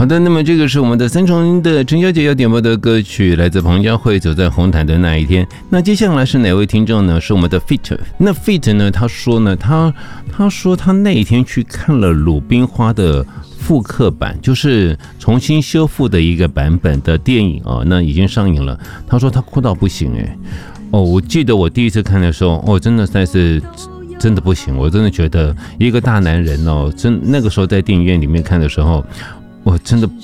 好的，那么这个是我们的三重的陈小姐要点播的歌曲，来自彭佳慧《走在红毯的那一天》。那接下来是哪位听众呢？是我们的 Fit。那 Fit 呢？他说呢，他说他那一天去看了《鲁冰花》的复刻版，就是重新修复的一个版本的电影哦，那已经上映了。他说他哭到不行哦，我记得我第一次看的时候，真的实在是。真的不行，我真的觉得一个大男人哦，那个时候在电影院里面看的时候，我真的